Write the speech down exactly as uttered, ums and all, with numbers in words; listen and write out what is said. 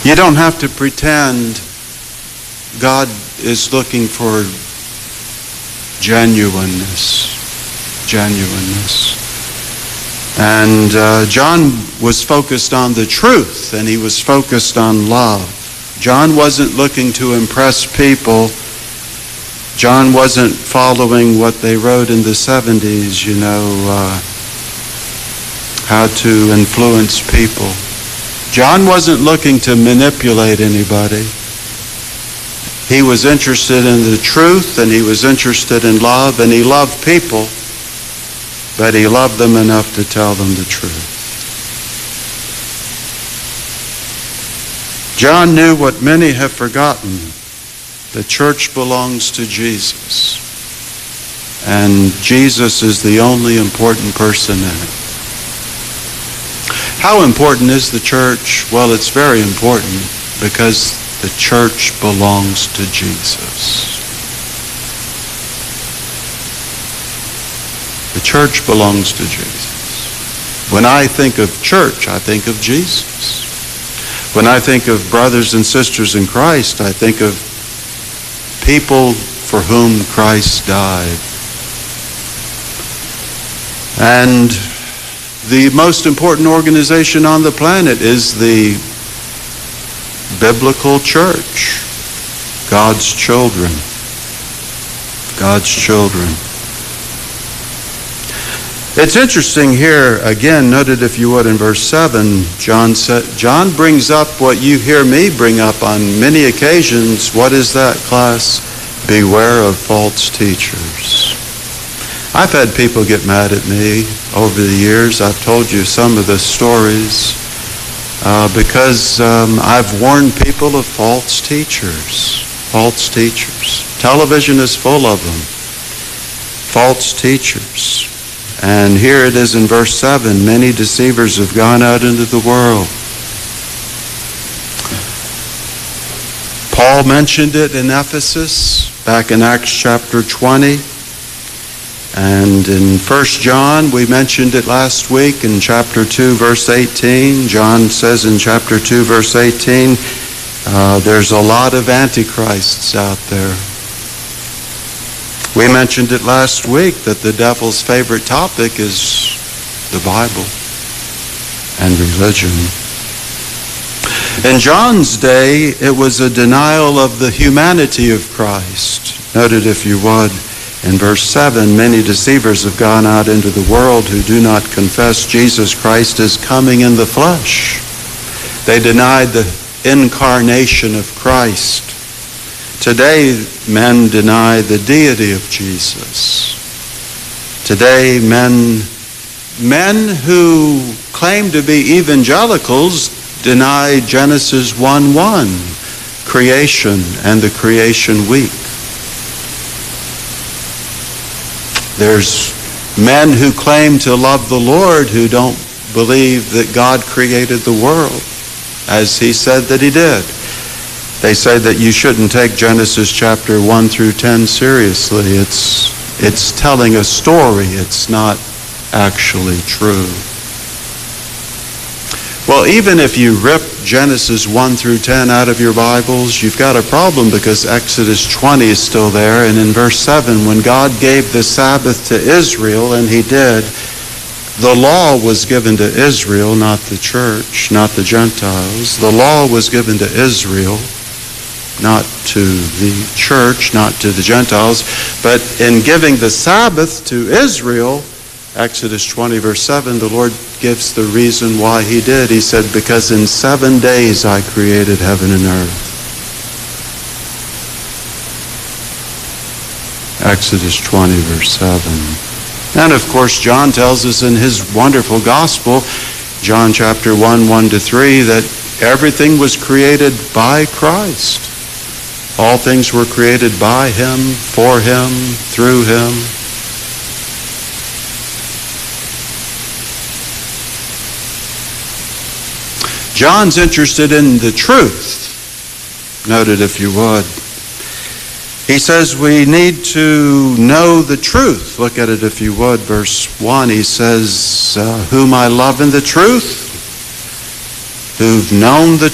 You don't have to pretend. God is looking for genuineness. Genuineness. And uh, John was focused on the truth, and he was focused on love. John wasn't looking to impress people. John wasn't following what they wrote in the seventies, you know, uh, how to influence people. John wasn't looking to manipulate anybody. He was interested in the truth, and he was interested in love, and he loved people, but he loved them enough to tell them the truth. John knew what many have forgotten. The church belongs to Jesus, and Jesus is the only important person in it. How important is the church? Well, it's very important because the church belongs to Jesus. The church belongs to Jesus. When I think of church, I think of Jesus. When I think of brothers and sisters in Christ, I think of people for whom Christ died. And the most important organization on the planet is the biblical church. God's children. God's children. It's interesting here, again, noted if you would in verse seven, John said, John brings up what you hear me bring up on many occasions. What is that, class? Beware of false teachers. I've had people get mad at me over the years. I've told you some of the stories uh, because um, I've warned people of false teachers. False teachers. Television is full of them. False teachers. And here it is in verse seven, many deceivers have gone out into the world. Paul mentioned it in Ephesus, back in Acts chapter twenty. And in First John, we mentioned it last week in chapter two, verse eighteen. John says in chapter two, verse eighteen, uh, there's a lot of antichrists out there. We mentioned it last week that the devil's favorite topic is the Bible and religion. In John's day, it was a denial of the humanity of Christ. Noted, if you would, in verse seven, many deceivers have gone out into the world who do not confess Jesus Christ as coming in the flesh. They denied the incarnation of Christ. Today, men deny the deity of Jesus. Today, men, men who claim to be evangelicals deny Genesis one one, creation and the creation week. There's men who claim to love the Lord who don't believe that God created the world as he said that he did. They say that you shouldn't take Genesis chapter one through ten seriously. It's, it's telling a story. It's not actually true. Well, even if you rip Genesis one through ten out of your Bibles, you've got a problem because Exodus twenty is still there. And in verse seven, when God gave the Sabbath to Israel, and he did, the law was given to Israel, not the church, not the Gentiles. The law was given to Israel, not to the church, not to the Gentiles. But in giving the Sabbath to Israel, Exodus twenty, verse seven, the Lord gives the reason why he did. He said, because in seven days I created heaven and earth. Exodus twenty, verse seven. And of course, John tells us in his wonderful gospel, John chapter one, one to three, that everything was created by Christ. All things were created by him, for him, through him. John's interested in the truth. Note it if you would. He says we need to know the truth. Look at it if you would. Verse one, he says, uh, whom I love in the truth, who've known the